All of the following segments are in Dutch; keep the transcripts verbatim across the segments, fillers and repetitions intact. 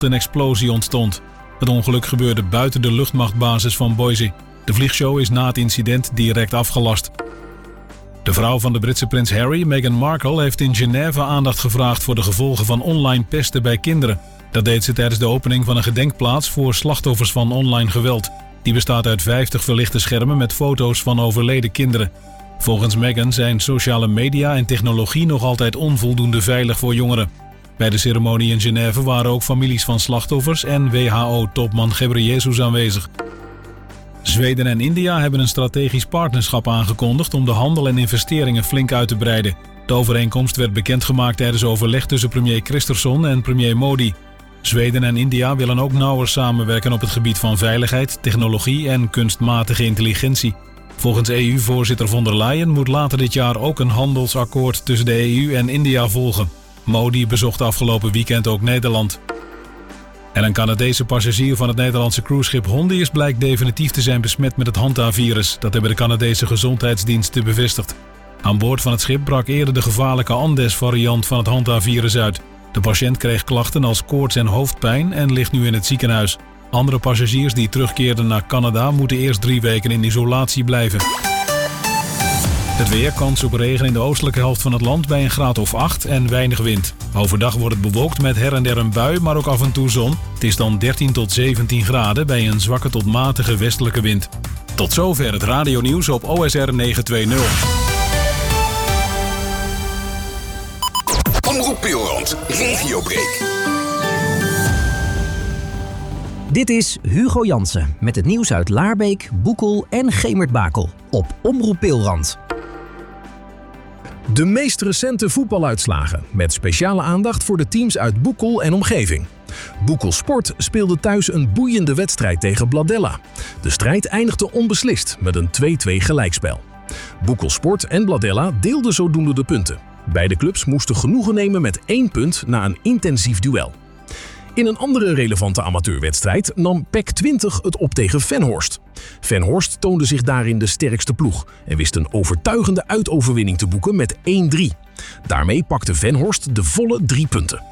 een explosie ontstond. Het ongeluk gebeurde buiten de luchtmachtbasis van Boise. De vliegshow is na het incident direct afgelast. De vrouw van de Britse prins Harry, Meghan Markle, heeft in Genève aandacht gevraagd voor de gevolgen van online pesten bij kinderen. Dat deed ze tijdens de opening van een gedenkplaats voor slachtoffers van online geweld. Die bestaat uit vijftig verlichte schermen met foto's van overleden kinderen. Volgens Meghan zijn sociale media en technologie nog altijd onvoldoende veilig voor jongeren. Bij de ceremonie in Genève waren ook families van slachtoffers en W H O-topman Ghebreyesus aanwezig. Zweden en India hebben een strategisch partnerschap aangekondigd om de handel en investeringen flink uit te breiden. De overeenkomst werd bekendgemaakt tijdens overleg tussen premier Kristersson en premier Modi. Zweden en India willen ook nauwer samenwerken op het gebied van veiligheid, technologie en kunstmatige intelligentie. Volgens E U-voorzitter von der Leyen moet later dit jaar ook een handelsakkoord tussen de E U en India volgen. Modi bezocht afgelopen weekend ook Nederland. En een Canadese passagier van het Nederlandse cruiseschip Hondius blijkt definitief te zijn besmet met het Hanta-virus. Dat hebben de Canadese gezondheidsdiensten bevestigd. Aan boord van het schip brak eerder de gevaarlijke Andes-variant van het Hanta-virus uit. De patiënt kreeg klachten als koorts en hoofdpijn en ligt nu in het ziekenhuis. Andere passagiers die terugkeerden naar Canada moeten eerst drie weken in isolatie blijven. Het weer, kans op regen in de oostelijke helft van het land bij een graad of acht en weinig wind. Overdag wordt het bewolkt met her en der een bui, maar ook af en toe zon. Het is dan dertien tot zeventien graden bij een zwakke tot matige westelijke wind. Tot zover het radionieuws op O S R negenhonderdtwintig. Omroep Pilrand, Regiobreak. Dit is Hugo Jansen met het nieuws uit Laarbeek, Boekel en Gemert-Bakel op Omroep Pilrand. De meest recente voetbaluitslagen met speciale aandacht voor de teams uit Boekel en omgeving. Boekel Sport speelde thuis een boeiende wedstrijd tegen Bladella. De strijd eindigde onbeslist met een twee-twee gelijkspel. Boekel Sport en Bladella deelden zodoende de punten. Beide clubs moesten genoegen nemen met één punt na een intensief duel. In een andere relevante amateurwedstrijd nam P E C twintig het op tegen Venhorst. Venhorst toonde zich daarin de sterkste ploeg en wist een overtuigende uitoverwinning te boeken met één drie. Daarmee pakte Venhorst de volle drie punten.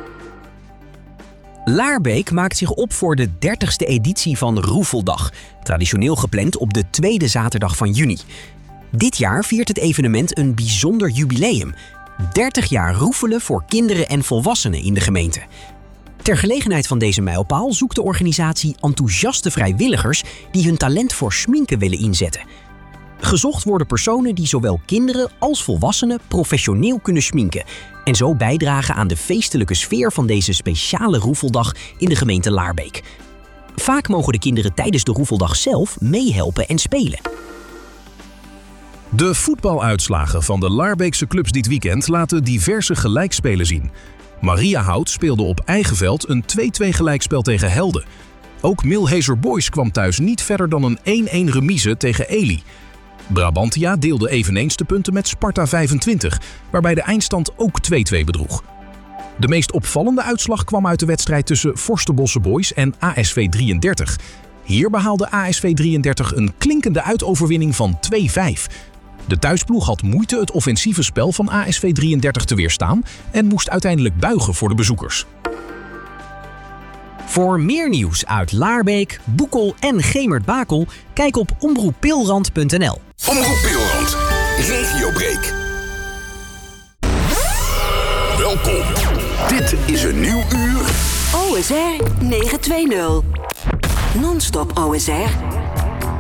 Laarbeek maakt zich op voor de dertigste editie van Roefeldag, traditioneel gepland op de tweede zaterdag van juni. Dit jaar viert het evenement een bijzonder jubileum. dertig jaar roefelen voor kinderen en volwassenen in de gemeente. Ter gelegenheid van deze mijlpaal zoekt de organisatie enthousiaste vrijwilligers die hun talent voor schminken willen inzetten. Gezocht worden personen die zowel kinderen als volwassenen professioneel kunnen schminken en zo bijdragen aan de feestelijke sfeer van deze speciale roefeldag in de gemeente Laarbeek. Vaak mogen de kinderen tijdens de roefeldag zelf meehelpen en spelen. De voetbaluitslagen van de Laarbeekse clubs dit weekend laten diverse gelijkspelen zien. Mariahout speelde op eigen veld een twee-twee gelijkspel tegen Helden. Ook Milheser Boys kwam thuis niet verder dan een één-één remise tegen Elie. Brabantia deelde eveneens de punten met Sparta vijfentwintig, waarbij de eindstand ook twee-twee bedroeg. De meest opvallende uitslag kwam uit de wedstrijd tussen Forsterbosse Boys en A S V drieëndertig. Hier behaalde A S V drieëndertig een klinkende uitoverwinning van twee vijf. De thuisploeg had moeite het offensieve spel van A S V drieëndertig te weerstaan en moest uiteindelijk buigen voor de bezoekers. Voor meer nieuws uit Laarbeek, Boekel en Gemert-Bakel, kijk op omroep pilrand punt n l. Omroep Pilrand, Regiobreak. Welkom. Dit is een nieuw uur. O S R negenhonderdtwintig. Non-stop O S R.